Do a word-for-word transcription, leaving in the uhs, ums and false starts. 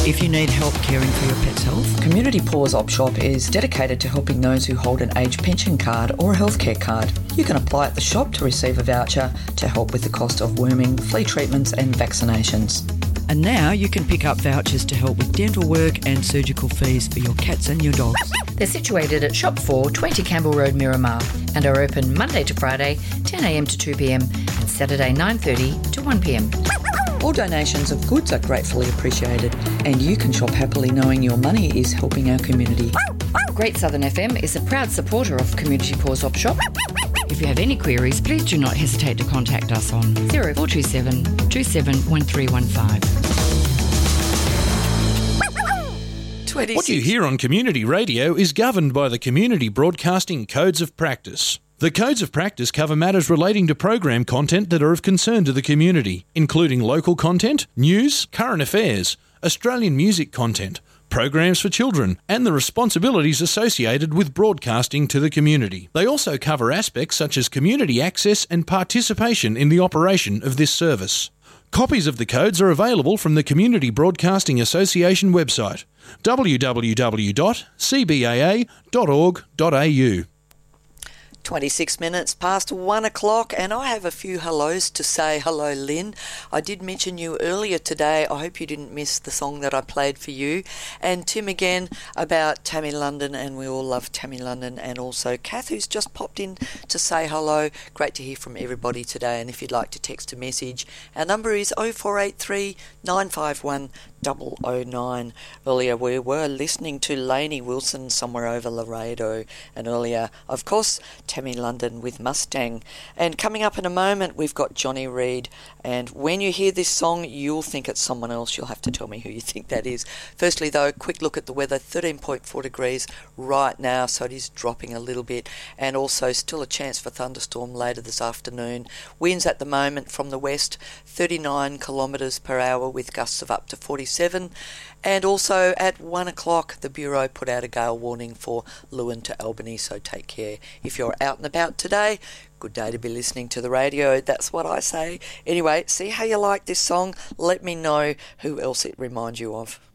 If you need help caring for your pet's health, Community Paws Op Shop is dedicated to helping those who hold an age pension card or a healthcare card. You can apply at the shop to receive a voucher to help with the cost of worming, flea treatments and vaccinations. and now you can pick up vouchers to help with dental work and surgical fees for your cats and your dogs. They're situated at Shop four, twenty Campbell Road, Miramar, and are open Monday to Friday, ten a m to two p m and Saturday nine thirty to one p m. All donations of goods are gratefully appreciated, and you can shop happily knowing your money is helping our community. Great Southern F M is a proud supporter of Community Paws Op Shop. If you have any queries, please do not hesitate to contact us on zero four two seven, two seven one three one five. What you hear on community radio is governed by the Community Broadcasting Codes of Practice. The Codes of Practice cover matters relating to program content that are of concern to the community, including local content, news, current affairs, Australian music content, programs for children, and the responsibilities associated with broadcasting to the community. They also cover aspects such as community access and participation in the operation of this service. Copies of the codes are available from the Community Broadcasting Association website, w w w dot c b a a dot org dot a u. twenty-six minutes past one o'clock, and I have a few hellos to say. Hello, Lynn. I did mention you earlier today. I hope you didn't miss the song that I played for you. And Tim again about Tammy London, and we all love Tammy London. And also Kath, who's just popped in to say hello. Great to hear from everybody today. And if you'd like to text a message, our number is oh four eight three, nine five one, double oh nine. Earlier we were listening to Lainey Wilson, Somewhere Over Laredo, and earlier, of course, Tammy London with Mustang. And coming up in a moment, we've got Johnny Reid. And when you hear this song, you'll think it's someone else. You'll have to tell me who you think that is. Firstly, though, quick look at the weather. thirteen point four degrees right now, so it is dropping a little bit. And also still a chance for thunderstorm later this afternoon. Winds at the moment from the west, thirty-nine kilometres per hour with gusts of up to forty-seven. And also at one o'clock, the Bureau put out a gale warning for Lewin to Albany, so take care. If you're out and about today, good day to be listening to the radio, that's what I say. Anyway, see how you like this song. Let me know who else it reminds you of.